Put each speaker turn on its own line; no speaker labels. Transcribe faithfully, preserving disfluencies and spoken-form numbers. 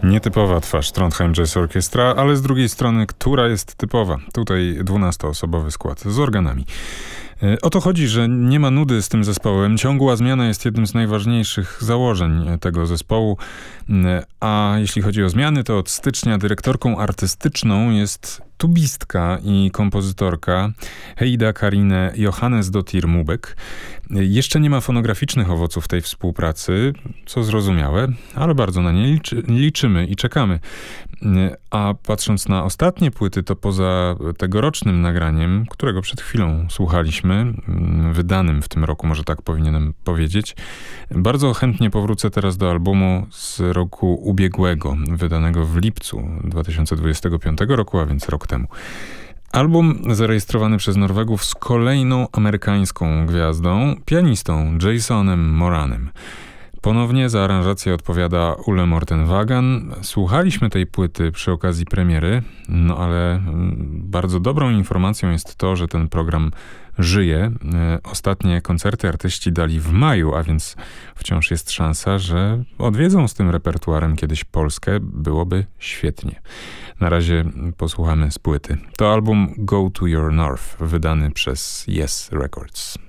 Nietypowa twarz Trondheim Jazz Orchestra, ale z drugiej strony, która jest typowa? Tutaj dwunastoosobowy skład z organami. O to chodzi, że nie ma nudy z tym zespołem. Ciągła zmiana jest jednym z najważniejszych założeń tego zespołu. A jeśli chodzi o zmiany, to od stycznia dyrektorką artystyczną jest tubistka i kompozytorka Heida Karine Johannesdottir Mubek. Jeszcze nie ma fonograficznych owoców tej współpracy, co zrozumiałe, ale bardzo na nie liczy, liczymy i czekamy. A patrząc na ostatnie płyty, to poza tegorocznym nagraniem, którego przed chwilą słuchaliśmy, wydanym w tym roku, może tak powinienem powiedzieć, bardzo chętnie powrócę teraz do albumu z roku ubiegłego, wydanego w lipcu dwa tysiące dwudziestego piątego roku, a więc rok temu. Album zarejestrowany przez Norwegów z kolejną amerykańską gwiazdą, pianistą Jasonem Moranem. Ponownie za aranżację odpowiada Ole Morten Wagan. Słuchaliśmy tej płyty przy okazji premiery, no ale bardzo dobrą informacją jest to, że ten program żyje. Ostatnie koncerty artyści dali w maju, a więc wciąż jest szansa, że odwiedzą z tym repertuarem kiedyś Polskę. Byłoby świetnie. Na razie posłuchamy z płyty. To album Go to Your North, wydany przez Yes Records.